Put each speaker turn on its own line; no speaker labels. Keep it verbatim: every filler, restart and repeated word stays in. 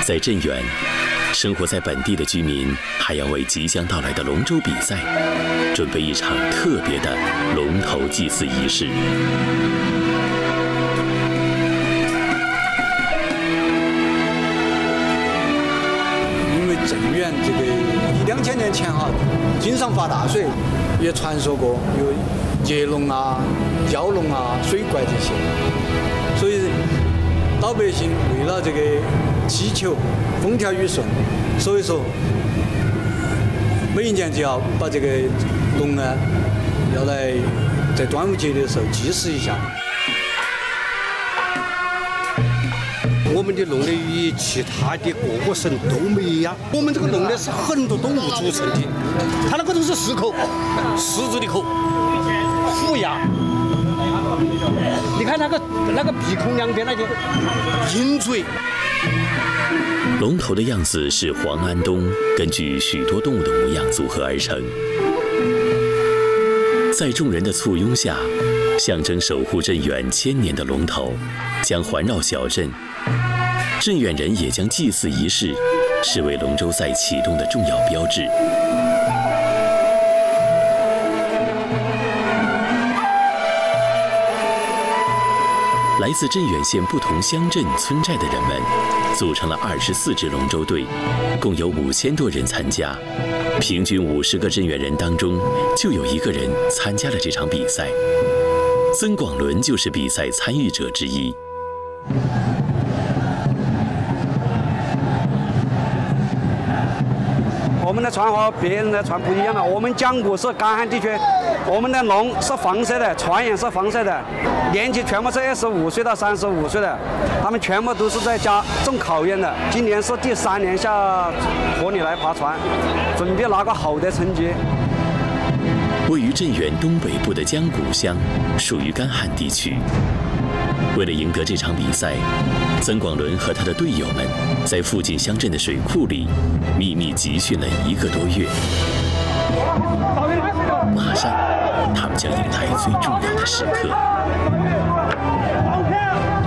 在镇远，生活在本地的居民还要为即将到来的龙舟比赛准备一场特别的龙头祭祀仪式。
因为镇远这个一两千年前哈，经常发大水，也传说过有劫龙啊、蛟龙啊、水怪这些，所以老百姓为了这个祈求风调雨顺，所以说每一年就要把这个龙呢，要来在端午节的时候祭祀一下。
我们的龙呢与其他的各个省都没一样，我们这个龙呢是很多动物组成的，它那个都是狮口，狮子的口，虎牙。你看那个那个鼻孔两边那个鹰嘴。
龙头的样子是黄安东根据许多动物的模样组合而成，在众人的簇拥下，象征守护镇远千年的龙头将环绕小镇。镇远人也将祭祀仪式视为龙舟赛启动的重要标志。来自镇远县不同乡镇村寨的人们组成了二十四支龙舟队，共有五千多人参加。平均五十个镇远人当中就有一个人参加了这场比赛。曾广伦就是比赛参与者之一。
我们的船和别人的船不一样了，我们江谷是干旱地区，我们的龙是黄色的，船也是黄色的，年纪全部是二十五岁到三十五岁的，他们全部都是在家中考验的。今年是第三年下河里来划船，准备拿个好的成绩。
位于镇远东北部的江谷乡，属于干旱地区。为了赢得这场比赛，曾广伦和他的队友们在附近乡镇的水库里秘密集训了一个多月。马上，他们将迎来最重要的时刻。